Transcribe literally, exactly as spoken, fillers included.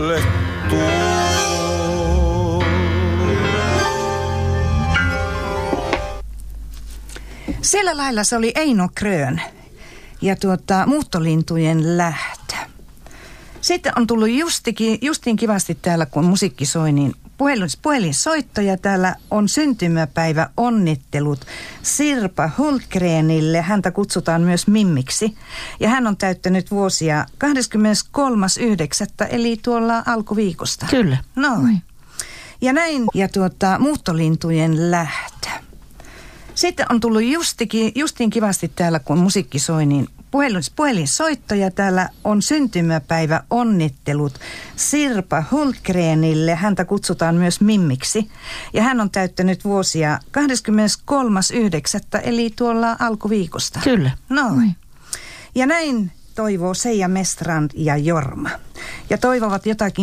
Sillä lailla se oli Eino Grön ja tuota, Muuttolintujen lähtö. Sitten on tullut justikin, justiin kivasti täällä, kun musiikki soi, niin puhelin, puhelinsoitto ja täällä on syntymäpäivä onnittelut Sirpa Hultgrenille. Häntä kutsutaan myös Mimmiksi ja hän on täyttänyt vuosia kahdeskymmeneskolmas yhdeksättä eli tuolla alkuviikosta. Kyllä. Noin. Ja näin ja tuota, Muuttolintujen lähtö. Sitten on tullut justikin, justiin kivasti täällä, kun musiikki soi, niin puhelin, puhelinsoitto ja täällä on syntymäpäivä onnittelut Sirpa Hultgrenille. Häntä kutsutaan myös Mimmiksi ja hän on täyttänyt vuosia kahdeskymmeneskolmas yhdeksättä eli tuolla alkuviikosta. Kyllä. Noin. Ja näin toivoo Seija Mestrand ja Jorma. Ja toivovat jotakin